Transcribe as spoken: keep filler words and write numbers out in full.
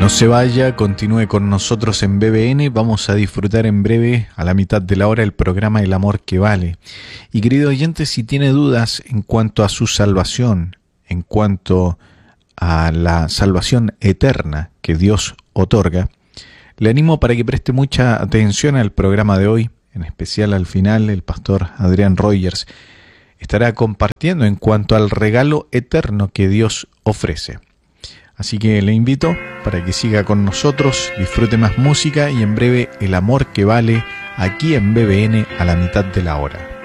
No se vaya, continúe con nosotros en B B N. Vamos a disfrutar en breve, a la mitad de la hora, el programa El Amor que Vale. Y querido oyente, si tiene dudas en cuanto a su salvación, en cuanto a la salvación eterna que Dios otorga, le animo para que preste mucha atención al programa de hoy. En especial al final, el pastor Adrián Rogers estará compartiendo en cuanto al regalo eterno que Dios ofrece. Así que le invito para que siga con nosotros, disfrute más música y en breve El Amor que Vale aquí en B B N a la mitad de la hora.